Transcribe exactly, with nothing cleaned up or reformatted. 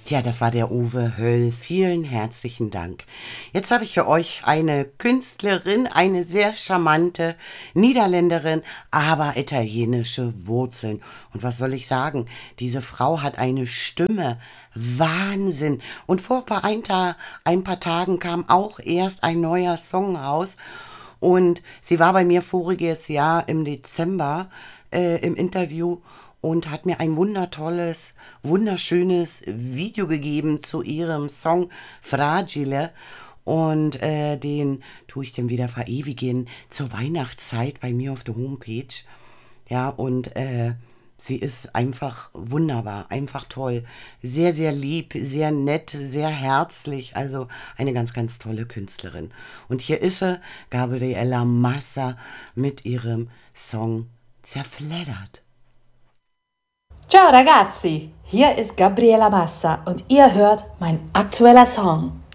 Ja, das war der Uwe Höll. Vielen herzlichen Dank. Jetzt habe ich für euch eine Künstlerin, eine sehr charmante Niederländerin, aber italienische Wurzeln. Und was soll ich sagen? Diese Frau hat eine Stimme. Wahnsinn. Und vor ein paar, ein, Ta- ein paar Tagen kam auch erst ein neuer Song raus. Und sie war bei mir voriges Jahr im Dezember äh, im Interview und hat mir ein wundertolles, wunderschönes Video gegeben zu ihrem Song Fragile. Und äh, den tue ich dann wieder verewigen zur Weihnachtszeit bei mir auf der Homepage. Ja, und äh, sie ist einfach wunderbar, einfach toll. Sehr, sehr lieb, sehr nett, sehr herzlich. Also eine ganz, ganz tolle Künstlerin. Und hier ist sie, Gabriela Massa, mit ihrem Song Zerfleddert. Ciao ragazzi, hier ist Gabriela Massa und ihr hört mein aktueller Song.